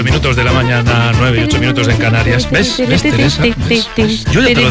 Minutos de la mañana, 9 y 8 minutos en Canarias. ¿Ves, Teresa? ¿Ves? Yo te lo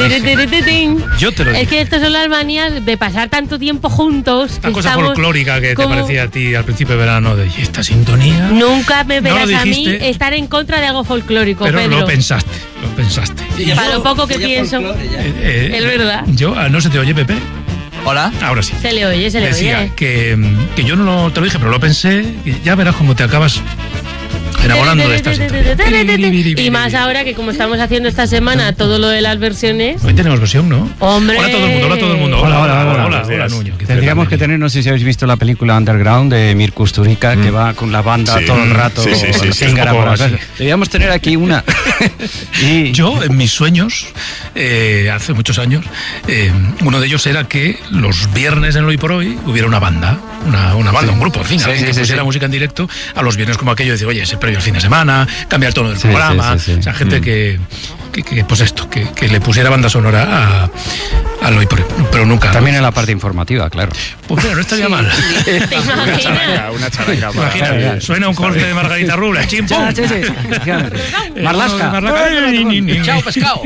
dije. Es que estas son las manías de pasar tanto tiempo juntos. Una cosa folclórica que te parecía a ti al principio de verano, de ¿y esta sintonía? Nunca me verás a mí estar en contra de algo folclórico, pero Pedro. Lo pensaste. Para lo poco que pienso, es verdad. ¿No se te oye, Pepe? Hola. Ahora sí. Se le oye. Decía que yo no te lo dije, pero lo pensé, y ya verás cómo te acabas enamorando de esta sintonía. Y más ahora que como estamos haciendo esta semana todo lo de las versiones. Hoy tenemos versión, ¿no? ¡Hombre! Hola a todo el mundo. Hola, Nuño. Tendríamos que tener, no sé si habéis visto la película Underground de Mir Kusturica, que va con la banda todo el rato. Sí, deberíamos tener aquí una. Yo, en mis sueños, hace muchos años, uno de ellos era que los viernes en Hoy por Hoy hubiera una banda, un grupo, en fin, alguien que pusiera música en directo a los viernes como aquello, decir, oye, ese previo el fin de semana, cambiar el tono del programa, o sea, gente que pues esto, que le pusiera banda sonora al Hoy por Hoy, pero nunca. También en la parte informativa, claro. Pues mira, no estaría mal. ¿Te imaginas? Una charanga. Imagina, suena un corte de Margarita Rubles, chimpum. Marlasca. Chao, pescado.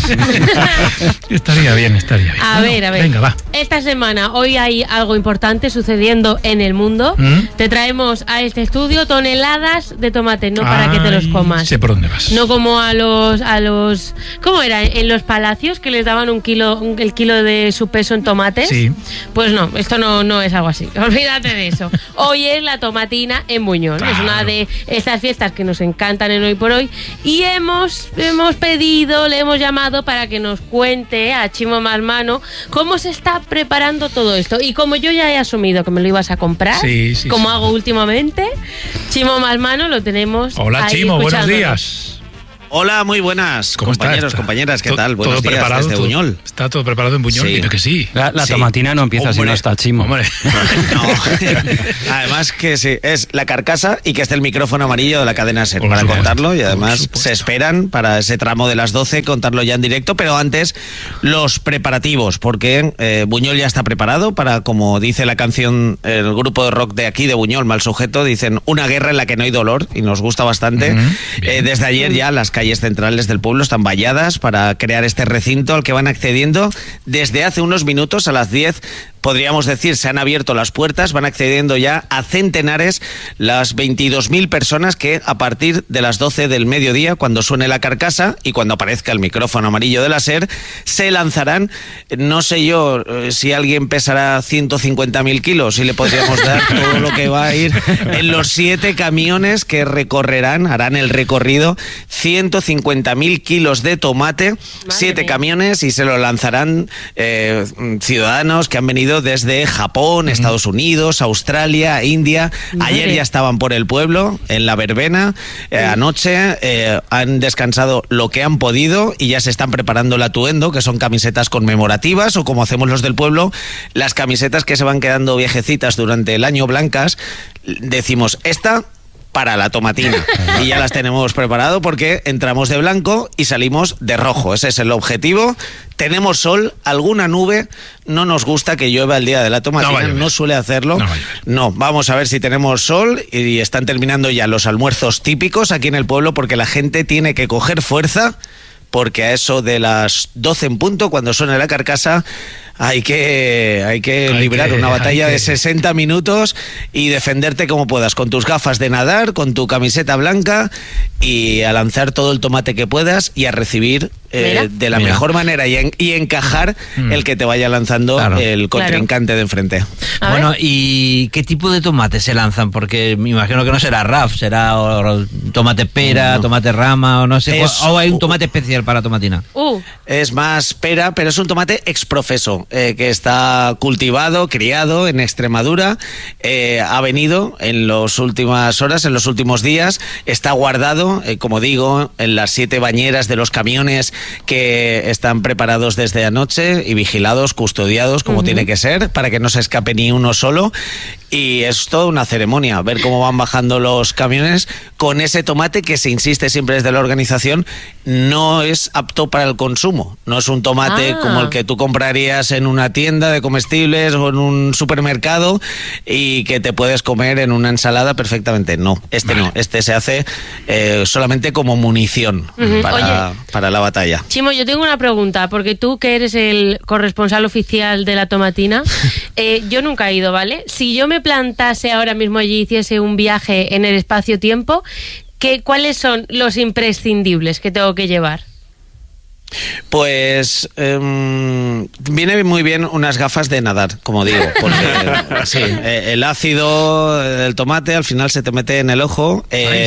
Estaría bien. A ver. Venga, va. Esta semana, hoy hay algo importante sucediendo en el mundo. Te traemos a este estudio toneladas de tomate, no para que te los comas. Sé por dónde vas. No como a los ¿cómo era? En los palacios que les daban el kilo de su peso en tomates. Sí. Pues no, esto no es algo así. Olvídate de eso. Hoy es la tomatina en Buñol. Claro. Es una de estas fiestas que nos encantan en Hoy por Hoy. Y hemos pedido, le hemos llamado para que nos cuente a Chimo Malmano cómo se está preparando todo esto. Y como yo ya he asumido que me lo ibas a comprar, como hago últimamente, Chimo Malmano lo tenemos. Hola, ahí Chimo, buenos días. Hola, muy buenas, compañeros, compañeras, ¿qué tal? Buenos días desde Buñol. ¿Está todo preparado en Buñol? Sí. Dime que sí. La tomatina no empieza si no está Chimo. Hombre. No. Además que sí, es la carcasa y que esté el micrófono amarillo de la cadena SER para contarlo, y además se esperan para ese tramo de las 12 contarlo ya en directo, pero antes los preparativos, porque Buñol ya está preparado para, como dice la canción, el grupo de rock de aquí de Buñol, Mal Sujeto, dicen una guerra en la que no hay dolor, y nos gusta bastante. Desde ayer ya las calles centrales del pueblo están valladas para crear este recinto al que van accediendo desde hace unos minutos. A las 10 podríamos decir, se han abierto las puertas, van accediendo ya a centenares las 22.000 personas que a partir de las 12 del mediodía, cuando suene la carcasa y cuando aparezca el micrófono amarillo de la SER, se lanzarán. No sé yo si alguien pesará 150.000 kilos y le podríamos dar todo lo que va a ir en los 7 camiones que harán el recorrido, 150.000 kilos de tomate, 7 camiones, y se lo lanzarán ciudadanos que han venido desde Japón, Estados Unidos, Australia, India. Ayer ya estaban por el pueblo, en la verbena. Anoche han descansado lo que han podido y ya se están preparando el atuendo, que son camisetas conmemorativas, o como hacemos los del pueblo, las camisetas que se van quedando viejecitas durante el año, blancas. Decimos, esta para la tomatina, y ya las tenemos preparado porque entramos de blanco y salimos de rojo. Ese es el objetivo. Tenemos sol, alguna nube. No nos gusta que llueva el día de la tomatina, no suele hacerlo. No, vamos a ver si tenemos sol, y están terminando ya los almuerzos típicos aquí en el pueblo, porque la gente tiene que coger fuerza, porque a eso de las 12 en punto, cuando suene la carcasa, hay que librar una batalla de 60 minutos y defenderte como puedas, con tus gafas de nadar, con tu camiseta blanca, y a lanzar todo el tomate que puedas y a recibir de la mejor manera y encajar el que te vaya lanzando el contrincante de enfrente. Bueno, ¿y qué tipo de tomate se lanzan? Porque me imagino que no será RAF, será tomate pera, tomate rama, o no sé, o hay un tomate especial para tomatina. Es más pera, pero es un tomate exprofeso, que está cultivado, criado en Extremadura, ha venido en las últimas horas, en los últimos días, está guardado, como digo, en las 7 bañeras de los camiones que están preparados desde anoche y vigilados, custodiados como tiene que ser, para que no se escape ni uno solo. Y es toda una ceremonia, ver cómo van bajando los camiones con ese tomate que, se insiste siempre desde la organización, no es apto para el consumo. No es un tomate como el que tú comprarías en una tienda de comestibles o en un supermercado y que te puedes comer en una ensalada perfectamente. No, este se hace solamente como munición para la batalla. Chimo, yo tengo una pregunta, porque tú, que eres el corresponsal oficial de la tomatina, yo nunca he ido, ¿vale? Si yo me plantase ahora mismo allí y hiciese un viaje en el espacio-tiempo, ¿cuáles son los imprescindibles que tengo que llevar? Pues viene muy bien unas gafas de nadar, como digo, porque sí, el ácido del tomate al final se te mete en el ojo.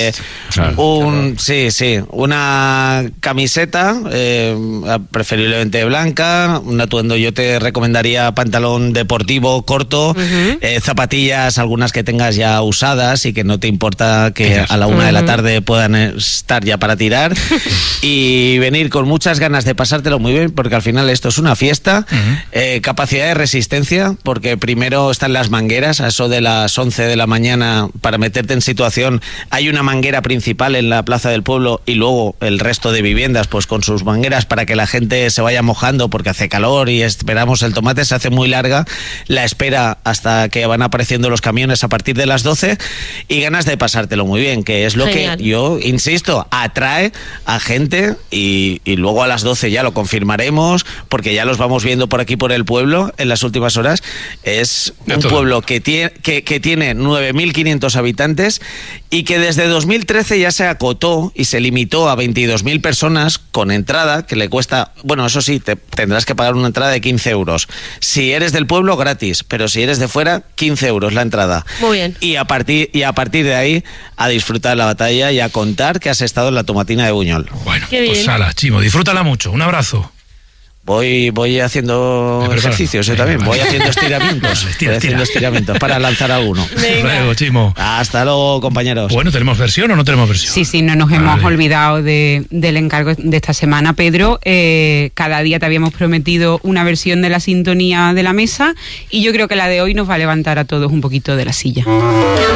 Una camiseta, preferiblemente blanca, un atuendo. Yo te recomendaría pantalón deportivo corto, zapatillas, algunas que tengas ya usadas y que no te importa que a la 1 de la tarde puedan estar ya para tirar, y venir con muchas ganas de pasártelo muy bien, porque al final esto es una fiesta. Capacidad de resistencia, porque primero están las mangueras, a eso de las 11 de la mañana, para meterte en situación. Hay una manguera principal en la plaza del pueblo y luego el resto de viviendas pues con sus mangueras para que la gente se vaya mojando, porque hace calor y esperamos el tomate, se hace muy larga la espera hasta que van apareciendo los camiones a partir de las 12, y ganas de pasártelo muy bien, que es lo que yo insisto, atrae a gente, y luego a las 12 ya lo confirmaremos, porque ya los vamos viendo por aquí por el pueblo en las últimas horas. Es un pueblo que tiene 9.500 habitantes y que desde 2013 ya se acotó y se limitó a 22.000 personas con entrada, que le cuesta, bueno, eso sí, tendrás que pagar una entrada de 15 euros. Si eres del pueblo, gratis, pero si eres de fuera, 15 euros la entrada. Muy bien. Y a partir de ahí, a disfrutar la batalla y a contar que has estado en la tomatina de Buñol. Bueno, pues hala, Chimo, disfrútala mucho. Un abrazo. Voy haciendo ejercicios, yo también. Voy haciendo estiramientos para lanzar alguno. Luego, Chimo. Hasta luego, compañeros. Bueno, ¿tenemos versión o no tenemos versión? Sí, no nos hemos olvidado del encargo de esta semana, Pedro. Cada día te habíamos prometido una versión de la sintonía de la mesa, y yo creo que la de hoy nos va a levantar a todos un poquito de la silla.